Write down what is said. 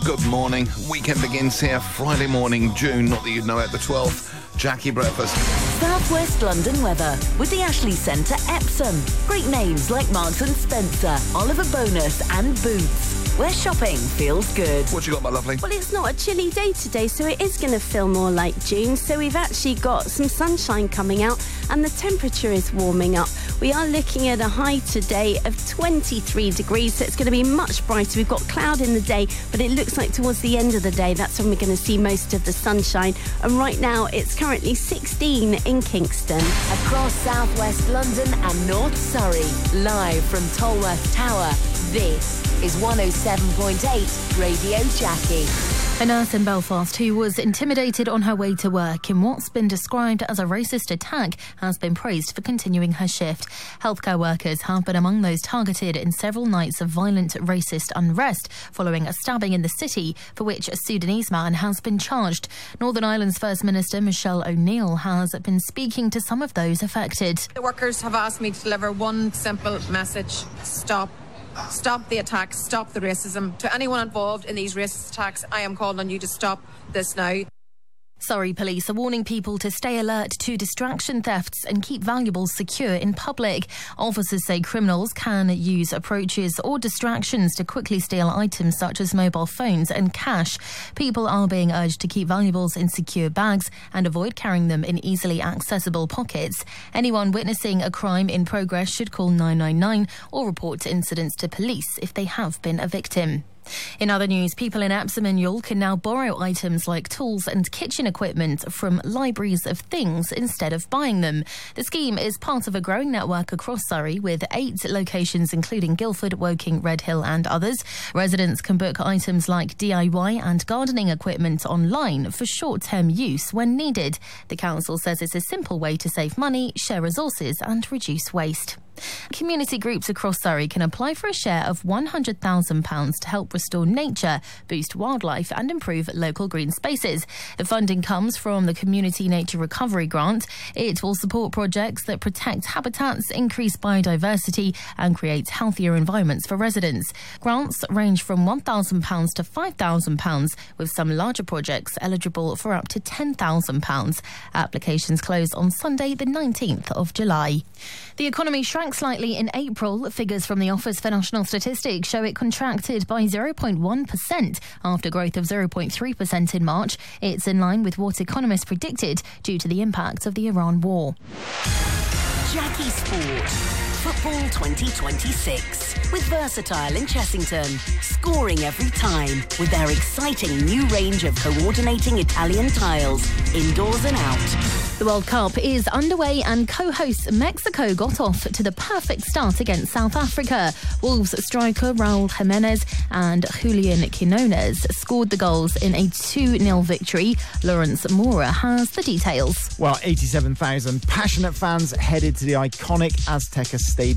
Good morning. Weekend begins here Friday morning, June, not that you'd know it, the 12th. Jackie Breakfast. South West London weather with the Ashley Centre Epsom. Great names like Marks and Spencer, Oliver Bonus and Boots. Where shopping feels good. What you got, my lovely? Well, it's not a chilly day today, so it is going to feel more like June. So we've actually got some sunshine coming out and the temperature is warming up. We are looking at a high today of 23 degrees, so it's going to be much brighter. We've got cloud in the day, but it looks like towards the end of the day, that's when we're going to see most of the sunshine. And right now, it's currently 16 in Kingston. Across South West London and North Surrey, live from Tolworth Tower, this is 107.8 Radio Jackie. A nurse in Belfast who was intimidated on her way to work in what's been described as a racist attack has been praised for continuing her shift. Healthcare workers have been among those targeted in several nights of violent racist unrest following a stabbing in the city for which a Sudanese man has been charged. Northern Ireland's First Minister Michelle O'Neill has been speaking to some of those affected. The workers have asked me to deliver one simple message: stop. Stop the attacks, stop the racism. To anyone involved in these racist attacks, I am calling on you to stop this now. Surrey police are warning people to stay alert to distraction thefts and keep valuables secure in public. Officers say criminals can use approaches or distractions to quickly steal items such as mobile phones and cash. People are being urged to keep valuables in secure bags and avoid carrying them in easily accessible pockets. Anyone witnessing a crime in progress should call 999 or report incidents to police if they have been a victim. In other news, people in Epsom and Youghal can now borrow items like tools and kitchen equipment from libraries of things instead of buying them. The scheme is part of a growing network across Surrey with 8 locations including Guildford, Woking, Redhill and others. Residents can book items like DIY and gardening equipment online for short-term use when needed. The council says it's a simple way to save money, share resources and reduce waste. Community groups across Surrey can apply for a share of £100,000 to help restore nature, boost wildlife and improve local green spaces. The funding comes from the Community Nature Recovery Grant. It will support projects that protect habitats, increase biodiversity and create healthier environments for residents. Grants range from £1,000 to £5,000, with some larger projects eligible for up to £10,000. Applications close on Sunday the 19th of July. The economy shrank slightly in April. Figures from the Office for National Statistics show it contracted by 0.1% after growth of 0.3% in March. It's in line with what economists predicted due to the impact of the Iran war. Jackie Sport. Football 2026 with Versatile in Chessington, scoring every time with their exciting new range of coordinating Italian tiles, indoors and out. The World Cup is underway and co-hosts Mexico got off to the perfect start against South Africa. Wolves striker Raul Jimenez and Julian Quinones scored the goals in a 2-0 victory. Lawrence Mora has the details. Well, 87,000 passionate fans headed to the iconic Azteca Stadium